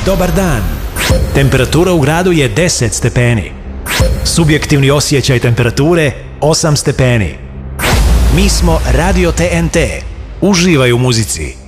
Dobar dan. Temperatura u gradu je 10 stepeni. Subjektivni osjećaj temperature 8 stepeni. Mi smo Radio TNT. Uživaj u muzici.